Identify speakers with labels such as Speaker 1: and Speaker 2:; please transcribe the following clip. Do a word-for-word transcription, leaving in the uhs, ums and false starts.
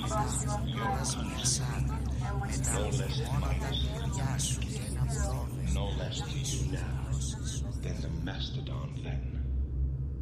Speaker 1: Your honest, no less admired, no less to you now than the mastodon then.